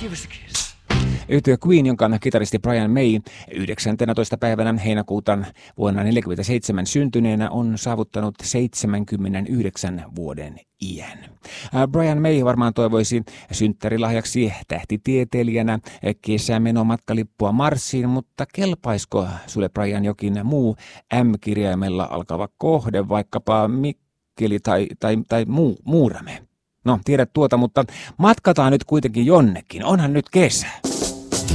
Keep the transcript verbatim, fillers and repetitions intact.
Give us a kiss. Yhtye Queen, jonka kitaristi Brian May yhdeksästoista päivänä heinäkuuta vuonna neljäkymmentäseitsemän syntyneenä on saavuttanut seitsemänkymmentäyhdeksän vuoden iän. Brian May varmaan toivoisi synttärilahjaksi tähtitieteilijänä kesämenomatkalippua Marsiin, mutta kelpaisko sulle, Brian, jokin muu M-kirjaimella alkava kohde, vaikkapa Mikkeli tai, tai, tai muu, Muurame? No, tiedät tuota, mutta matkataan nyt kuitenkin jonnekin. Onhan nyt kesä.